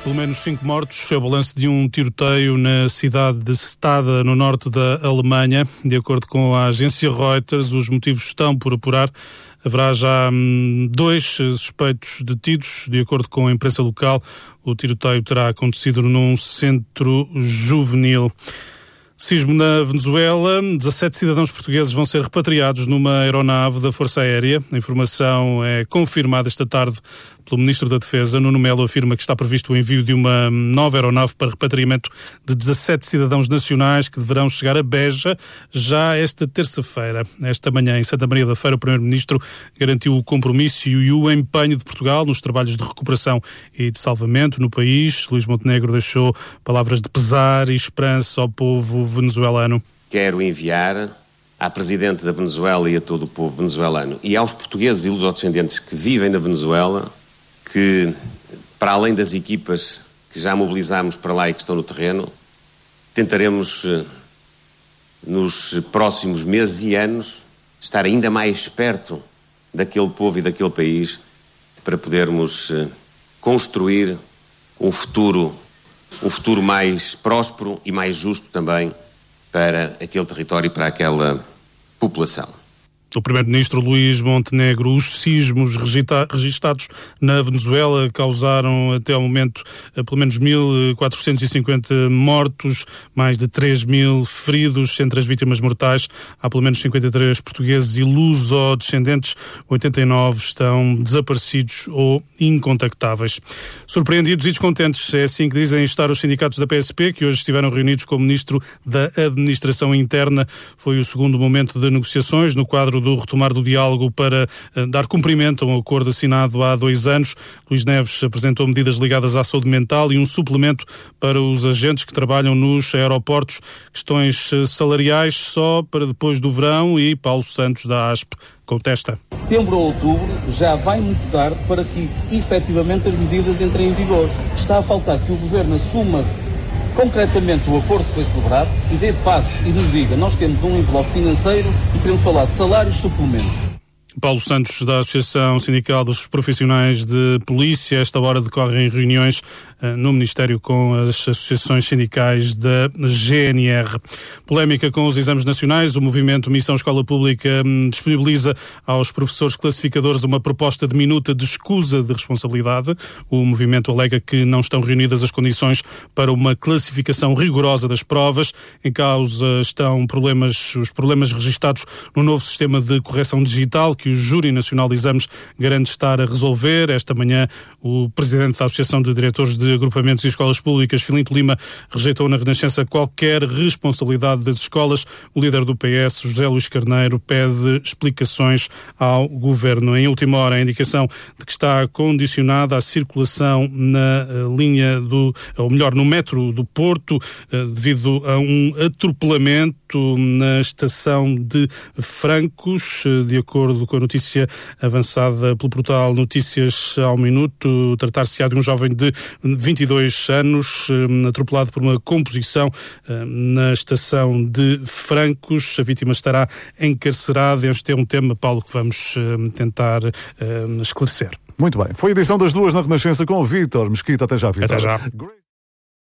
Pelo menos 5 mortos é o balanço de um tiroteio na cidade de Stade, no norte da Alemanha. De acordo com a agência Reuters, os motivos estão por apurar. Haverá já 2 suspeitos detidos. De acordo com a imprensa local, o tiroteio terá acontecido num centro juvenil. Sismo na Venezuela. 17 cidadãos portugueses vão ser repatriados numa aeronave da Força Aérea. A informação é confirmada esta tarde pelo Ministro da Defesa. Nuno Melo afirma que está previsto o envio de uma nova aeronave para repatriamento de 17 cidadãos nacionais que deverão chegar a Beja já esta terça-feira. Esta manhã, em Santa Maria da Feira, o Primeiro-Ministro garantiu o compromisso e o empenho de Portugal nos trabalhos de recuperação e de salvamento no país. Luís Montenegro deixou palavras de pesar e esperança ao povo venezuelano. Quero enviar à Presidente da Venezuela e a todo o povo venezuelano e aos portugueses e lusodescendentes que vivem na Venezuela que, para além das equipas que já mobilizámos para lá e que estão no terreno, tentaremos nos próximos meses e anos estar ainda mais perto daquele povo e daquele país para podermos construir um futuro mais próspero e mais justo também para aquele território e para aquela população. O Primeiro-Ministro Luís Montenegro. Os sismos registados na Venezuela causaram até ao momento pelo menos 1.450 mortos, mais de 3.000 feridos. Entre as vítimas mortais há pelo menos 53 portugueses e luso-descendentes. 89 estão desaparecidos ou incontactáveis. Surpreendidos e descontentes, é assim que dizem estar os sindicatos da PSP, que hoje estiveram reunidos com o Ministro da Administração Interna. Foi o segundo momento de negociações no quadro do retomar do diálogo para dar cumprimento a um acordo assinado há 2 anos. Luís Neves apresentou medidas ligadas à saúde mental e um suplemento para os agentes que trabalham nos aeroportos, questões salariais só para depois do verão, e Paulo Santos da ASP contesta. Setembro ou outubro já vai muito tarde para que efetivamente as medidas entrem em vigor. Está a faltar que o Governo assuma concretamente o acordo que foi celebrado e dê passos e nos diga: nós temos um envelope financeiro e queremos falar de salários e suplementos. Paulo Santos, da Associação Sindical dos Profissionais de Polícia. Esta hora decorrem reuniões no Ministério com as associações sindicais da GNR. Polémica com os exames nacionais. O movimento Missão Escola Pública disponibiliza aos professores classificadores uma proposta de minuta de escusa de responsabilidade. O movimento alega que não estão reunidas as condições para uma classificação rigorosa das provas. Em causa estão os problemas registados no novo sistema de correção digital que o Júri Nacional de Exames garante estar a resolver. Esta manhã, o presidente da Associação de Diretores de Agrupamentos e Escolas Públicas, Filipe Lima, rejeitou na Renascença qualquer responsabilidade das escolas. O líder do PS, José Luís Carneiro, pede explicações ao Governo. Em última hora, a indicação de que está condicionada a circulação na linha no metro do Porto, devido a um atropelamento na estação de Francos. De acordo com a notícia avançada pelo portal Notícias ao Minuto, tratar-se-á de um jovem de 22 anos atropelado por uma composição na estação de Francos. A vítima estará encarcerada. Este é um tema, Paulo, que vamos tentar esclarecer. Muito bem. Foi a edição das 2 na Renascença com o Vítor Mesquita. Até já, Vítor. Até já.